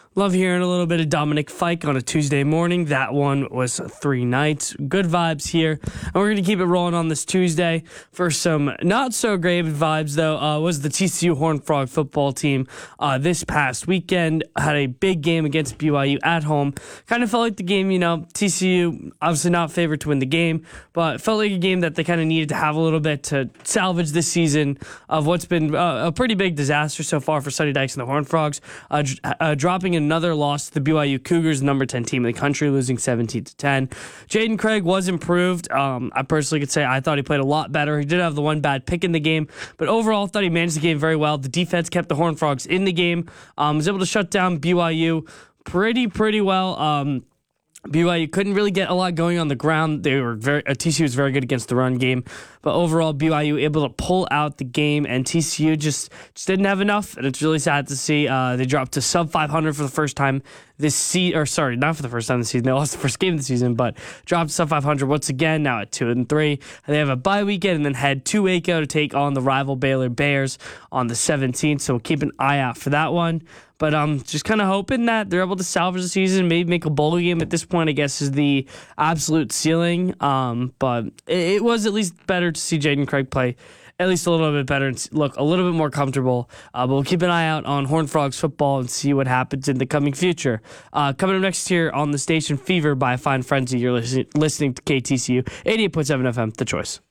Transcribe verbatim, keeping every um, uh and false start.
Love hearing a little bit of Dominic Fike on a Tuesday morning. That one was three nights. Good vibes here. And we're going to keep it rolling on this Tuesday. For some not so great vibes, though, uh, was the T C U Horned Frog football team uh, this past weekend. Had a big game against B Y U at home. Kind of felt like the game, you know, T C U obviously not favored to win the game, but it felt like a game that they kind of needed to have a little bit to salvage this season of what's been uh, a pretty big disaster so far for Sonny Dykes and the Horned Frogs, uh, uh, dropping in another loss to the B Y U Cougars, number ten team in the country, losing seventeen to ten. Jaden Craig was improved. Um, I personally could say I thought he played a lot better. He did have the one bad pick in the game, but overall thought he managed the game very well. The defense kept the Horned Frogs in the game. Um, was able to shut down B Y U pretty, pretty well. Um, B Y U couldn't really get a lot going on the ground. They were very uh, T C U was very good against the run game, but overall B Y U able to pull out the game, and T C U just just didn't have enough, and it's really sad to see. Uh, they dropped to sub five hundred for the first time this season, or sorry, not for the first time this season. They lost the first game of the season, but dropped to sub five hundred once again. Now at two and three, and they have a bye weekend, and then head to Waco to take on the rival Baylor Bears on the seventeenth. So we'll keep an eye out for that one. But um, just kind of hoping that they're able to salvage the season, maybe make a bowl game at this point, I guess, is the absolute ceiling. Um, but it, it was at least better to see Jaden Craig play at least a little bit better and look a little bit more comfortable. Uh, but we'll keep an eye out on Horned Frogs football and see what happens in the coming future. Uh, coming up next here on the station, Fever by Fine Frenzy. You're listening, listening to K T C U, eighty-eight point seven F M, The Choice.